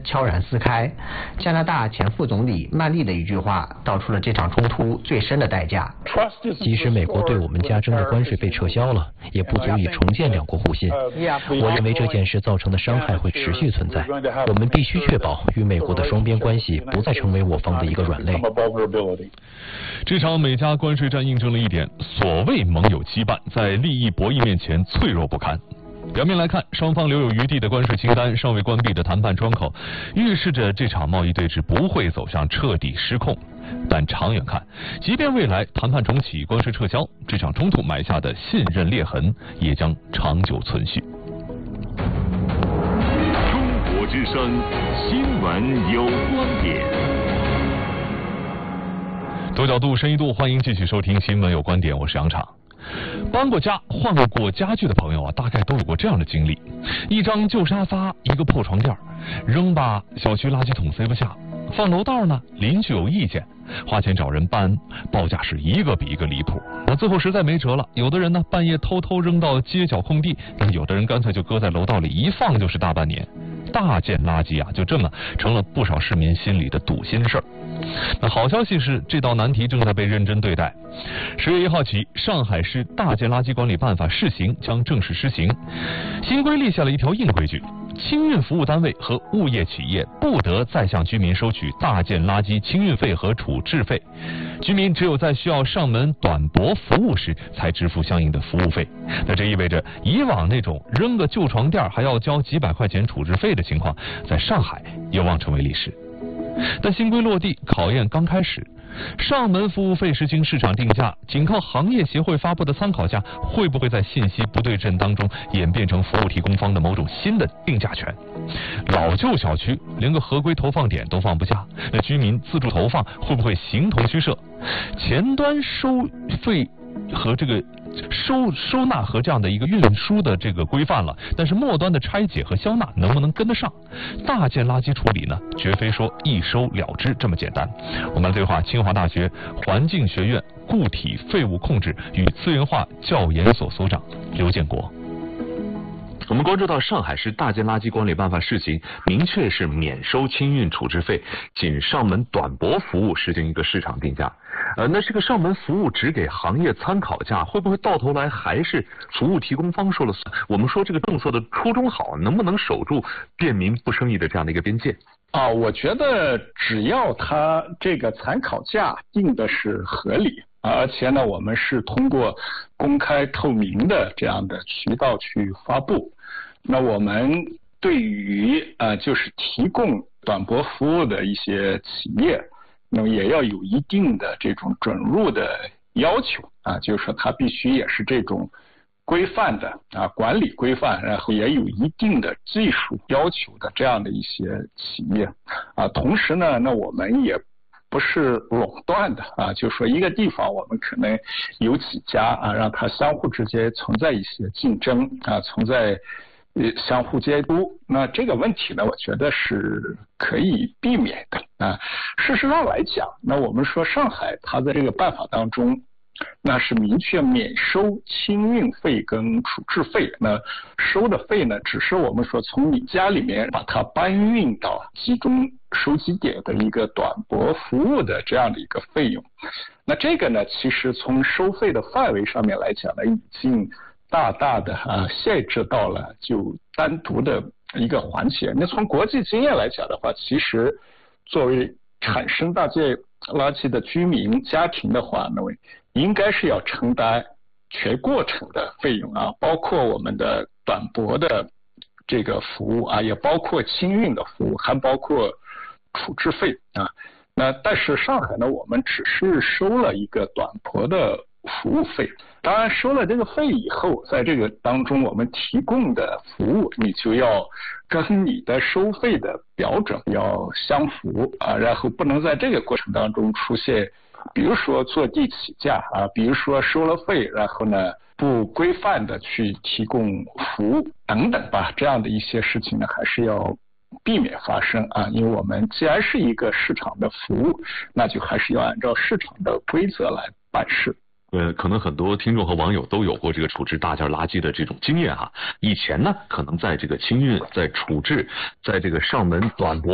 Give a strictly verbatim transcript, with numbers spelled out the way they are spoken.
悄然撕开。加拿大前副总理曼丽的一句话道出了这场冲突最深的代价。 即使美国对我们加征的关税被撤销了，也不足以重建两国互信。我认为这件事造成的伤害会持续存在，我们必须确保与美国的双边关系不再成为我方的一个软肋。 这场美加关税战印证了一点：所谓盟友羁绊，在利益博弈面前脆弱不堪。表面来看，双方留有余地的关税清单尚未关闭的谈判窗口，预示着这场贸易对峙不会走向彻底失控。但长远看，即便未来谈判重启、关税撤销，这场冲突埋下的信任裂痕也将长久存续。 中国之声，新闻有观点。 多角度、深一度，欢迎继续收听《新闻有观点》，我是杨昶。搬过家、换过家具的朋友啊，大概都有过这样的经历：一张旧沙发，一个破床垫，扔吧小区垃圾桶塞不下，放楼道呢邻居有意见，花钱找人搬，报价是一个比一个离谱。那最后实在没辙了，有的人呢半夜偷偷扔到街角空地，那有的人干脆就搁在楼道里，一放就是大半年。大件垃圾啊，就这么成了不少市民心里的堵心事儿。那好消息是，这道难题正在被认真对待。十月一号起，上海市大件垃圾管理办法试行将正式施行。新规立下了一条硬规矩：清运服务单位和物业企业不得再向居民收取大件垃圾清运费和处置费，居民只有在需要上门短驳服务时才支付相应的服务费。那这意味着，以往那种扔个旧床垫还要交几百块钱处置费的情况，在上海有望成为历史。但新规落地考验刚开始，上门服务费实行市场定价，仅靠行业协会发布的参考价，会不会在信息不对称当中演变成服务提供方的某种新的定价权？老旧小区连个合规投放点都放不下，那居民自助投放会不会形同虚设？前端收费和这个收收纳和这样的一个运输的这个规范了，但是末端的拆解和消纳能不能跟得上？大件垃圾处理呢，绝非说一收了之这么简单。我们来对话清华大学环境学院固体废物控制与资源化教研所所长刘建国。我们关注到上海市大件垃圾管理办法试行，明确是免收清运处置费，仅上门短驳服务实行一个市场定价。呃，那这个上门服务只给行业参考价，会不会到头来还是服务提供方说了算？我们说这个政策的初衷好，能不能守住便民不生意的这样的一个边界？ 啊，我觉得只要它这个参考价定的是合理，而且呢，我们是通过公开透明的这样的渠道去发布，那我们对于呃就是提供短驳服务的一些企业，那么也要有一定的这种准入的要求啊，就是说它必须也是这种规范的啊管理规范，然后也有一定的技术要求的这样的一些企业啊。同时呢，那我们也不是垄断的啊，就是说一个地方我们可能有几家啊，让它相互之间存在一些竞争啊，存在呃相互监督。那这个问题呢，我觉得是可以避免的啊。事实上来讲，那我们说上海它在这个办法当中，那是明确免收清运费跟处置费，那收的费呢，只是我们说从你家里面把它搬运到集中收集点的一个短驳服务的这样的一个费用。那这个呢，其实从收费的范围上面来讲呢，已经大大的啊限制到了就单独的一个环节。那从国际经验来讲的话，其实作为产生大件垃圾的居民家庭的话呢，应该是要承担全过程的费用啊，包括我们的短驳的这个服务啊，也包括清运的服务，还包括处置费啊。那但是上海呢，我们只是收了一个短驳的服务费。当然收了这个费以后，在这个当中我们提供的服务，你就要跟你的收费的标准要相符啊，然后不能在这个过程当中出现比如说坐地起价啊，比如说收了费，然后呢不规范的去提供服务等等吧，这样的一些事情呢，还是要避免发生啊。因为我们既然是一个市场的服务，那就还是要按照市场的规则来办事。 呃，可能很多听众和网友都有过这个处置大件垃圾的这种经验哈。以前呢，可能在这个清运、在处置、在这个上门短驳